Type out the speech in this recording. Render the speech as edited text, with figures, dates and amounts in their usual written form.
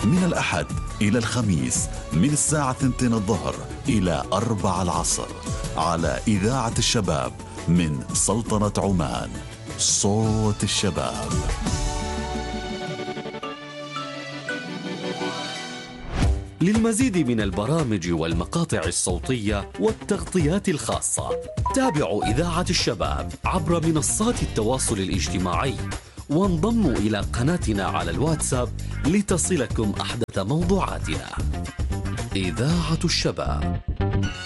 من الأحد إلى الخميس من الساعة 2 الظهر إلى 4 العصر على إذاعة الشباب من سلطنة عمان. صوت الشباب. للمزيد من البرامج والمقاطع الصوتية والتغطيات الخاصة تابعوا إذاعة الشباب عبر منصات التواصل الاجتماعي وانضموا إلى قناتنا على الواتساب لتصلكم أحدث موضوعاتنا. إذاعة الشباب.